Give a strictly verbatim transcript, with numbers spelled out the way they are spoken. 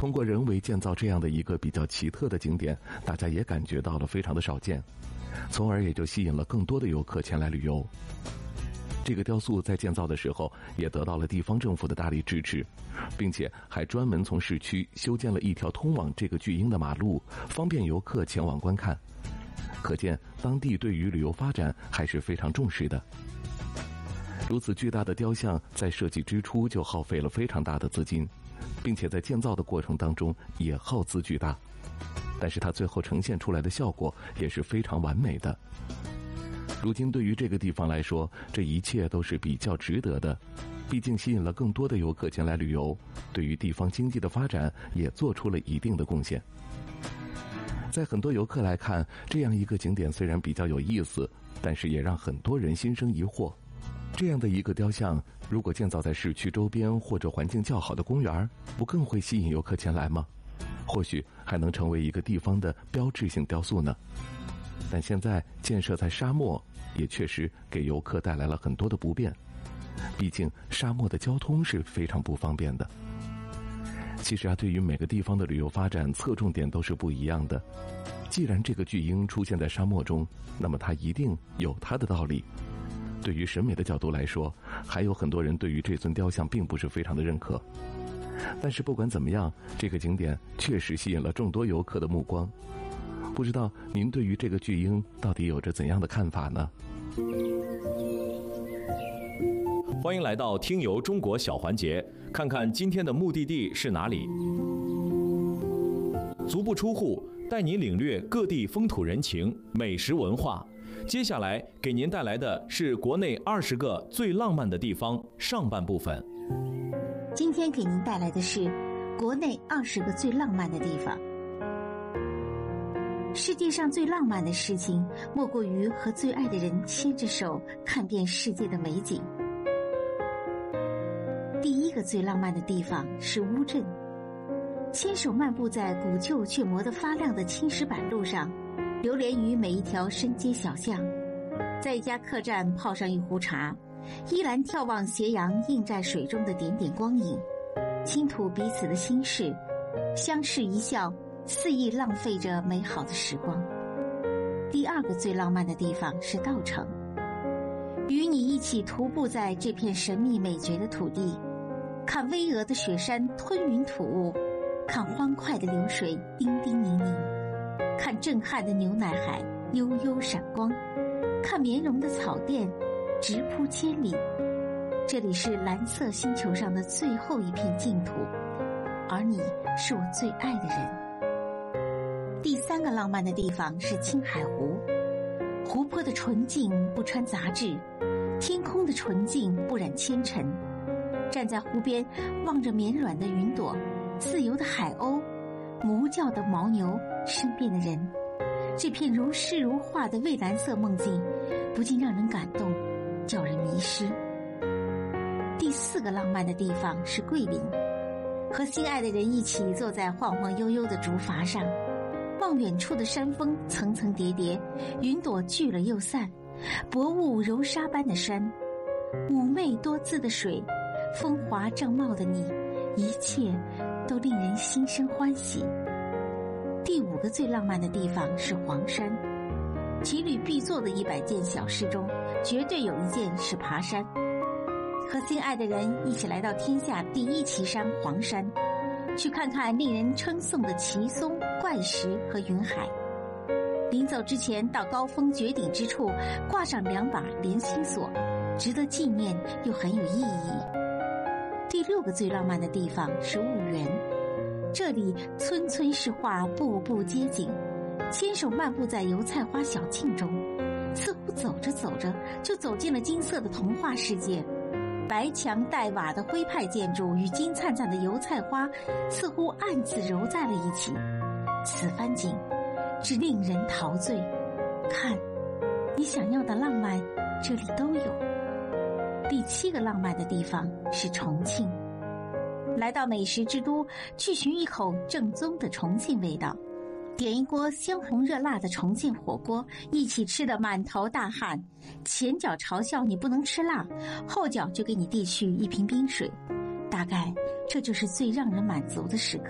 通过人为建造这样的一个比较奇特的景点，大家也感觉到了非常的少见，从而也就吸引了更多的游客前来旅游。这个雕塑在建造的时候也得到了地方政府的大力支持，并且还专门从市区修建了一条通往这个巨婴的马路，方便游客前往观看。可见当地对于旅游发展还是非常重视的。如此巨大的雕像在设计之初就耗费了非常大的资金，并且在建造的过程当中也耗资巨大，但是它最后呈现出来的效果也是非常完美的。如今对于这个地方来说，这一切都是比较值得的，毕竟吸引了更多的游客前来旅游，对于地方经济的发展也做出了一定的贡献。在很多游客来看，这样一个景点虽然比较有意思，但是也让很多人心生疑惑。这样的一个雕像，如果建造在市区周边或者环境较好的公园，不更会吸引游客前来吗？或许还能成为一个地方的标志性雕塑呢。但现在建设在沙漠，也确实给游客带来了很多的不便，毕竟沙漠的交通是非常不方便的。其实啊，对于每个地方的旅游发展，侧重点都是不一样的。既然这个巨婴出现在沙漠中，那么它一定有它的道理。对于审美的角度来说，还有很多人对于这尊雕像并不是非常的认可。但是不管怎么样，这个景点确实吸引了众多游客的目光。不知道您对于这个巨婴到底有着怎样的看法呢？ 欢迎来到听游中国小环节，看看今天的目的地是哪里。足不出户，带您领略各地风土人情、美食文化。接下来给您带来的是国内二十个最浪漫的地方上半部分。 今天给您带来的是国内二十个最浪漫的地方。世界上最浪漫的事情，莫过于和最爱的人牵着手，看遍世界的美景。第一个最浪漫的地方是乌镇，牵手漫步在古旧却磨得发亮的青石板路上，流连于每一条深街小巷，在一家客栈泡上一壶茶，依然眺望斜阳映在水中的点点光影，倾吐彼此的心事，相视一笑，肆意浪费着美好的时光。第二个最浪漫的地方是稻城，与你一起徒步在这片神秘美绝的土地，看巍峨的雪山吞云吐雾，看欢快的流水叮叮咛咛，看震撼的牛奶海悠悠闪光，看绵绒的草甸直扑千里。这里是蓝色星球上的最后一片净土，而你是我最爱的人。第三个浪漫的地方是青海湖，湖泊的纯净不穿杂质，天空的纯净不染纤尘。站在湖边，望着绵软的云朵，自由的海鸥，哞叫的牦牛，身边的人，这片如诗如画的蔚蓝色梦境，不禁让人感动，叫人迷失。第四个浪漫的地方是桂林，和心爱的人一起坐在晃晃悠悠的竹筏上，望远处的山峰层层叠叠，云朵聚了又散，薄雾柔纱般的山，妩媚多姿的水，风华正茂的你，一切都令人心生欢喜。第五个最浪漫的地方是黄山，骑旅必做的一百件小事中，绝对有一件是爬山。和心爱的人一起来到天下第一奇山黄山，去看看令人称颂的奇松、怪石和云海。临走之前，到高峰绝顶之处挂上两把连心锁，值得纪念又很有意义。第六个最浪漫的地方是婺源，这里村村是画，步步皆景，牵手漫步在油菜花小径中，似乎走着走着就走进了金色的童话世界。白墙黛瓦的徽派建筑与金灿灿的油菜花似乎暗自揉在了一起，此番景只令人陶醉。看，你想要的浪漫这里都有。第七个浪漫的地方是重庆，来到美食之都，去寻一口正宗的重庆味道，点一锅鲜红热辣的重庆火锅，一起吃得满头大汗，前脚嘲笑你不能吃辣，后脚就给你递去一瓶冰水，大概这就是最让人满足的时刻。